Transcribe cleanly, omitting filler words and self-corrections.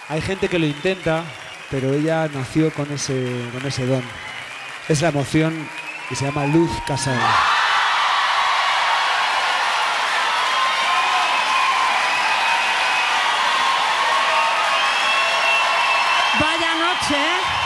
Hay gente que lo intenta, pero ella nació con ese don. Es la emoción y se llama Luz Casal. Vaya noche, ¿eh?